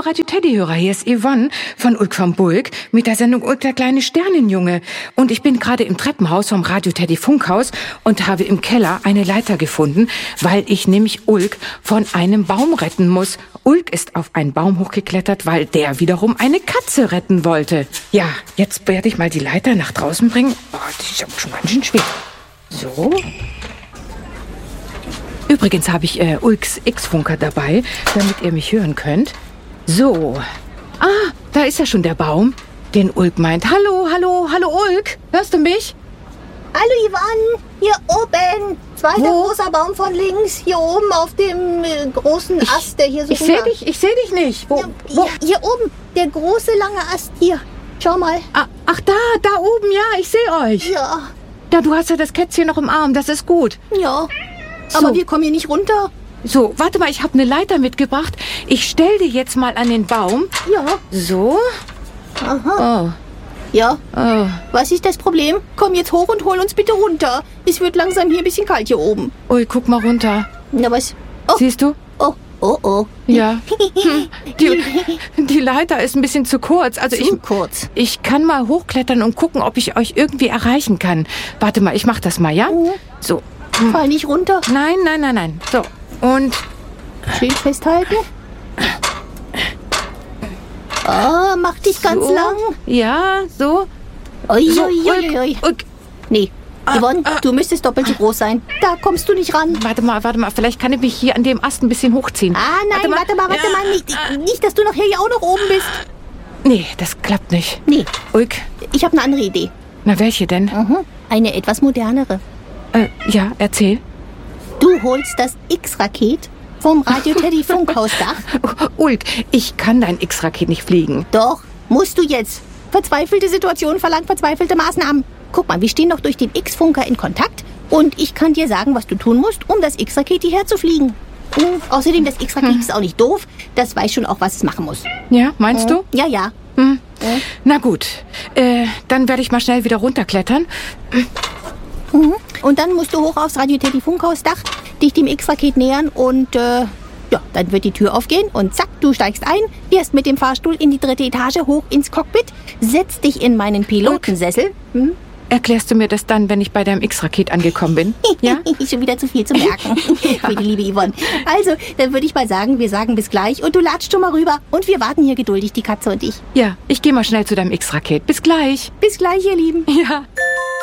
Radio Teddy-Hörer, hier ist Yvonne von Ulk vom Bulk mit der Sendung Ulk, der kleine Sternenjunge. Und ich bin gerade im Treppenhaus vom Radio Teddy Funkhaus und habe im Keller eine Leiter gefunden, weil ich nämlich Ulk von einem Baum retten muss. Ulk ist auf einen Baum hochgeklettert, weil der wiederum eine Katze retten wollte. Ja, jetzt werde ich mal die Leiter nach draußen bringen. Oh, das ist aber schon ganz schön schwer. So. Übrigens habe ich Ulks X-Funker dabei, damit ihr mich hören könnt. So. Ah, da ist ja schon der Baum, den Ulk meint. Hallo, hallo, hallo Ulk. Hörst du mich? Hallo Yvonne, hier oben. Zweiter großer Baum von links, hier oben auf dem großen Ast, der hier so Ich sehe dich nicht. Wo? Hier oben, der große lange Ast hier. Schau mal. Ach, da oben, ja, ich sehe euch. Ja. Da, du hast ja das Kätzchen noch im Arm, das ist gut. Ja, So. aber wir kommen hier nicht runter. So, warte mal, ich habe eine Leiter mitgebracht. Ich stell die jetzt mal an den Baum. Ja. So. Aha. Oh. Ja. Oh. Was ist das Problem? Komm jetzt hoch und hol uns bitte runter. Es wird langsam hier ein bisschen kalt hier oben. Ui, guck mal runter. Na was? Oh, Siehst du? oh. Ja. Die Leiter ist ein bisschen zu kurz. Also Zu kurz. Ich kann mal hochklettern und gucken, ob ich euch irgendwie erreichen kann. Warte mal, ich mach das mal, ja? So. Fall nicht runter. Nein. So. Und Schön festhalten. Oh, mach dich ganz so. lang. Ja, so. Ui. Ulk. Nee, Yvonne, du müsstest doppelt so groß sein. Da kommst du nicht ran. Warte mal. Vielleicht kann ich mich hier an dem Ast ein bisschen hochziehen. Ah, nein, warte mal. Nicht, dass du nachher hier auch noch oben bist. Nee, das klappt nicht. Nee, Ulk. ich habe eine andere Idee. Na, welche denn? Eine etwas modernere. Ja, erzähl. Du holst das X-Raket vom Radio Teddy Funkhausdach. Ulk, ich kann dein X-Raket nicht fliegen. Doch, musst du jetzt. Verzweifelte Situation verlangt verzweifelte Maßnahmen. Guck mal, wir stehen noch durch den X-Funker in Kontakt und ich kann dir sagen, was du tun musst, um das X-Raket hierher zu fliegen. Außerdem, das X-Raket ist auch nicht doof. Das weiß schon auch, was es machen muss. Ja, meinst du? Ja. Na gut, dann werde ich mal schnell wieder runterklettern. Und dann musst du hoch aufs Radio Teddy Funkhausdach, dich dem X-Raket nähern und dann wird die Tür aufgehen und zack, du steigst ein, fährst mit dem Fahrstuhl in die 3. Etage hoch ins Cockpit, setzt dich in meinen Pilotensessel. Erklärst du mir das dann, wenn ich bei deinem X-Raket angekommen bin? Ja? Schon wieder zu viel zu merken, für die liebe Yvonne. Also, dann würde ich mal sagen, wir sagen bis gleich und du latscht schon mal rüber und wir warten hier geduldig, die Katze und ich. Ja, ich gehe mal schnell zu deinem X-Raket. Bis gleich. Bis gleich, ihr Lieben. Ja.